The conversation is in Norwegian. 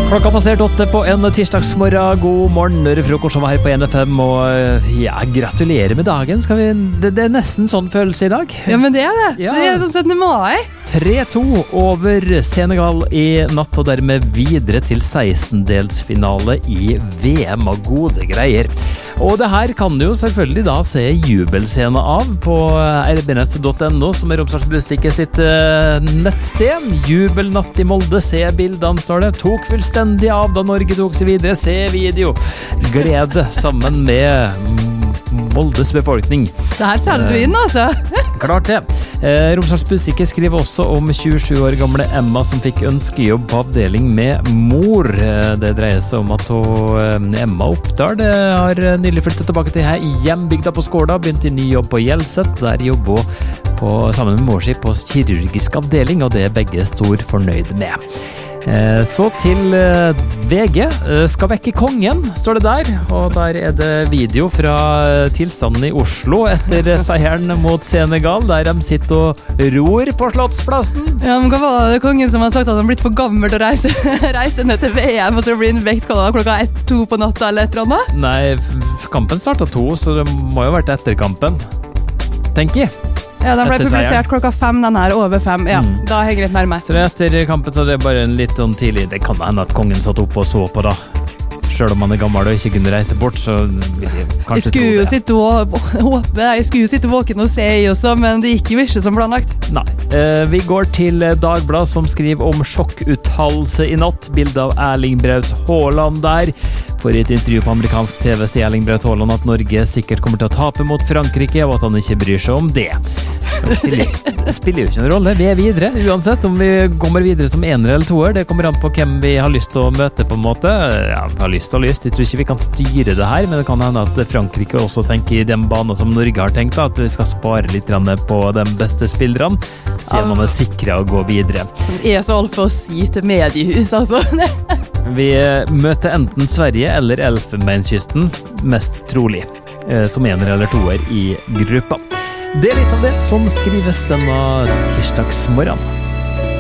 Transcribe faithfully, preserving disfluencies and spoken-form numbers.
Klokka passert åtte på en tirsdagsmorgen. God morgen, frokost over her på N F M. Og ja, gratulerer med dagen. Skal vi, det, det er nesten sånn følelse i dag. Ja, men det er det. Ja. Det er sånn syttende mai. tre to over Senegal i natt, og dermed videre til sekstendelsfinale i V M og gode greier. Og det her kan du jo selvfølgelig da se jubelscene av på r b nett punktum n o, som er Romsdals Budstikke sitt uh, nettsted. Jubelnatt i Molde, se bildene, står det. Tok fullstendig av da Norge tok seg videre, se video. Glede sammen med Moldes befolkning. Det her selger du inn, altså. Klart det. Eh, Romsdals Budstikke skriver også om tjuesju år gamle Emma som fikk ønskejobb på avdeling med mor. Eh, det dreier seg om at hun, eh, Emma Oppdal har nylig flyttet tilbake til her hjembygda på Skårda, begynt i ny jobb på Hjelset. Der jobber hun på, sammen med mor si på kirurgisk avdeling, og det er begge stor fornøyd med. Eh, så til eh, V G. Eh, skal vekke kongen, står det der. Og der er det video fra tilstanden i Oslo etter seieren mot Senegal, der de sitter og ror på Slottsplassen. Ja, men hva var det kongen som har sagt at han har blitt for gammel til å reise, reise ned til V M, og så blir han vekt klokka ett to på natta eller et eller annet? Nei, kampen startet to, så det må jo ha vært etter kampen, tenker jeg. Ja, den ble Etter publisert seieren. klokka fem, den her over fem. Ja, Mm. da henger det litt nærmere. Så det er etter kampen, så det er bare en litt sånn tidlig. Det kan hende at kongen satt opp og så på, da. Selv om han er gammel og ikke kunne reise bort, så vil jeg Jeg kanskje skulle jo tro det. sitte og håpe, jeg skulle jo sitte våken og se i også, men det gikk jo ikke som planlagt. Nei. Eh, vi går til Dagbladet, som skriver om sjokkuttalelse i natt. Bilde av Erling Braut Haaland der. For i et intervju på amerikansk T V sier Erling Braut Haaland at Norge sikkert kommer til å tape mot Frankrike, og at han ikke bryr seg om det. Det spiller, det spiller jo ikke noen rolle. Vi er videre, uansett om vi kommer videre som ener eller toer. Det kommer an på hvem vi har lyst til å møte, på en måte. Ja, vi har lyst og lyst. Jeg tror ikke vi kan styre det her, men det kan hende at Frankrike også tenker i den banen som Norge har tenkt, at vi skal spare litt på de beste spillerne, siden man er sikret å gå videre. Det er så alt for å si til mediehus, altså. Vi møter enten Sverige eller Elfenbenskysten, mest trolig, som ener eller toer i gruppa. Det er litt av det som skrives denne tirsdagsmorgen.